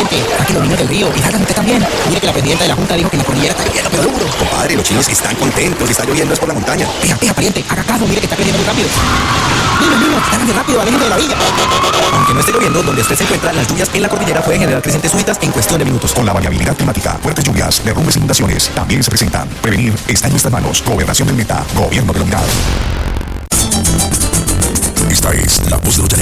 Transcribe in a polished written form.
pariente, saque los niños del río y salgan usted también. Mire que la presidenta de la Junta dijo que la cordillera está lloviendo, pero duro. Compadre, los chinos están contentos, está lloviendo es por la montaña. Vea, pariente, haga caso, mire que está creciendo muy rápido. Niños, háganse rápido, aléjense de la villa. Aunque no esté lloviendo, donde usted se encuentra, las lluvias en la cordillera pueden generar crecientes súbitas en cuestión de minutos. Con la variabilidad climática, fuertes lluvias, derrumbes e inundaciones también se presentan. Prevenir está en nuestras manos. Gobernación del Meta, Gobierno de la Unidad. Esta es la voz de los llaneros.